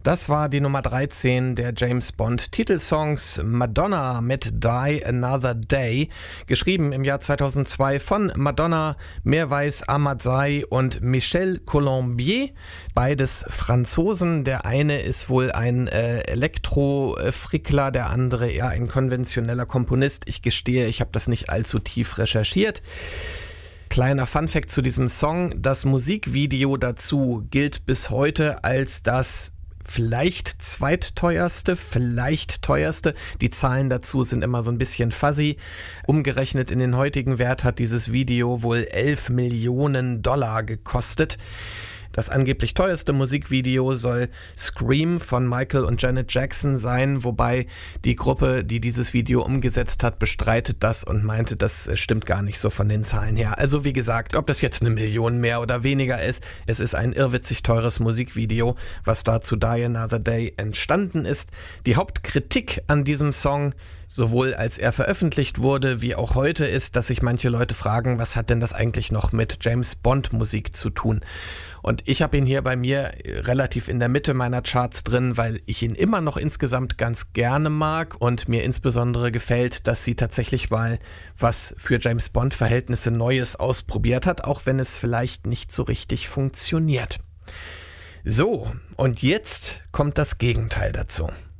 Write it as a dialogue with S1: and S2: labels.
S1: Das war die Nummer 13 der James Bond Titelsongs, Madonna mit Die Another Day, geschrieben im Jahr 2002 von Madonna, Merweis Ahmadzai und Michel Colombier, beides Franzosen. Der eine ist wohl ein Elektro-Frickler, der andere eher ein konventioneller Komponist. Ich gestehe, ich habe das nicht allzu tief recherchiert. Kleiner Funfact zu diesem Song: Das Musikvideo dazu gilt bis heute als das vielleicht zweitteuerste, vielleicht teuerste. Die Zahlen dazu sind immer so ein bisschen fuzzy. Umgerechnet in den heutigen Wert hat dieses Video wohl 11 Millionen Dollar gekostet. Das angeblich teuerste Musikvideo soll Scream von Michael und Janet Jackson sein, wobei die Gruppe, die dieses Video umgesetzt hat, bestreitet das und meinte, das stimmt gar nicht so von den Zahlen her. Also wie gesagt, ob das jetzt 1 Million mehr oder weniger ist, es ist ein irrwitzig teures Musikvideo, was da zu Die Another Day entstanden ist. Die Hauptkritik an diesem Song, sowohl als er veröffentlicht wurde, wie auch heute, ist, dass sich manche Leute fragen, was hat denn das eigentlich noch mit James Bond Musik zu tun? Und ich habe ihn hier bei mir relativ in der Mitte meiner Charts drin, weil ich ihn immer noch insgesamt ganz gerne mag und mir insbesondere gefällt, dass sie tatsächlich mal was für James Bond Verhältnisse Neues ausprobiert hat, auch wenn es vielleicht nicht so richtig funktioniert. So, und jetzt kommt das Gegenteil dazu.